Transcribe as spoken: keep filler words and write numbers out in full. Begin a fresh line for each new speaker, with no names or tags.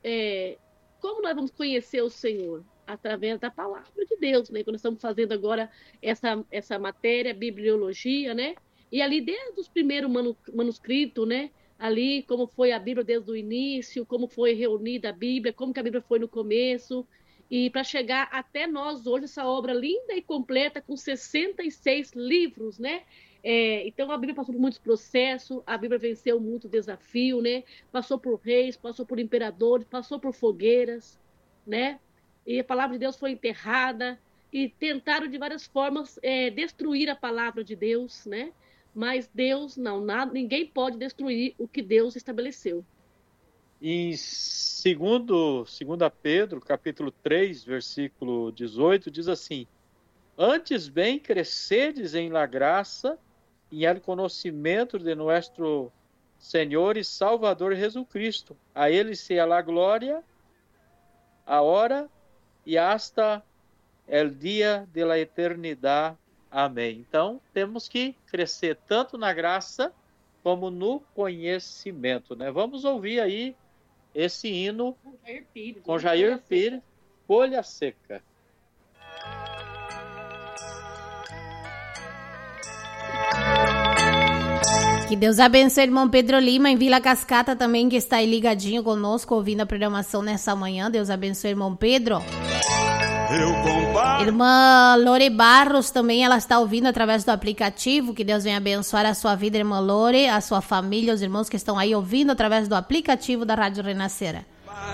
é, como nós vamos conhecer o Senhor? Através da palavra de Deus, né? Quando nós estamos fazendo agora essa, essa matéria, bibliologia, né? E ali desde os primeiros manu, manuscritos, né? Ali como foi a Bíblia desde o início, como foi reunida a Bíblia, como que a Bíblia foi no começo, e para chegar até nós hoje, essa obra linda e completa, com sessenta e seis livros, né? É, então a Bíblia passou por muitos processos, a Bíblia venceu muito desafio, né? Passou por reis, passou por imperadores, passou por fogueiras, né? E a palavra de Deus foi enterrada, e tentaram de várias formas é, destruir a palavra de Deus, né? Mas Deus, não, nada, ninguém pode destruir o que Deus estabeleceu.
Em segundo, segundo Pedro, capítulo três, versículo dezoito, diz assim: antes bem crescedes em la graça e el conhecimento de nosso Senhor e Salvador Jesus Cristo. A Ele seja a glória, agora e hasta el dia de la eternidade. Amém. Então, temos que crescer tanto na graça como no conhecimento, né? Vamos ouvir aí esse hino com Jair Pires, com Jair Pires, Folha Seca.
Que Deus abençoe o irmão Pedro Lima, em Vila Cascata também, que está aí ligadinho conosco, ouvindo a programação nessa manhã. Deus abençoe o irmão Pedro. Irmã Lore Barros também, ela está ouvindo através do aplicativo. Que Deus venha abençoar a sua vida, irmã Lore, a sua família, os irmãos que estão aí ouvindo através do aplicativo da Rádio Renascer.